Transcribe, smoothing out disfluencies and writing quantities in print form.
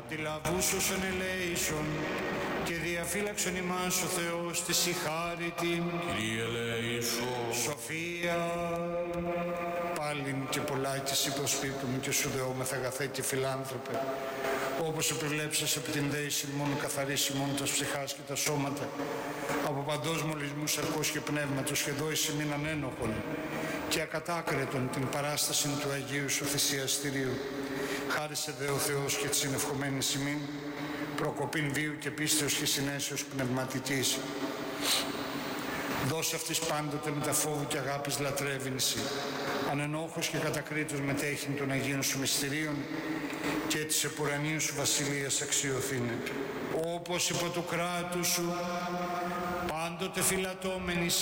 Τη λαβούσωσον ελέησον και διαφύλαξον ημάς ο Θεός της η χάριτην. Κύριε ελέησον. Σοφία. Πάλιν και πολλάκις υποσπίπτουν και σου δεόμεθα αγαθέ και φιλάνθρωπε, όπως επιβλέψες επί την δέηση μόνο καθαρίσει μόνο τα ψυχάς και τα σώματα, από παντός μολυσμού σαρκός και πνεύματος και δόηση μην ανένοχον και ακατάκρετον την παράσταση του Αγίου Σου θυσιαστηρίου. Χάρισε δε ο Θεός και της συνευχομένης ημίν, προκοπήν βίου και πίστεως και συνέσεως πνευματικής. Δώσε αυτής πάντοτε με τα φόβου και αγάπης λατρεύεινση, ανενόχος και κατακρίτως μετέχειν των Αγίων Σου μυστηρίων και της επουρανίου Σου βασιλείας αξιοθήνε. Όπως υπό του κράτους Σου πάντοτε φυλατώμενη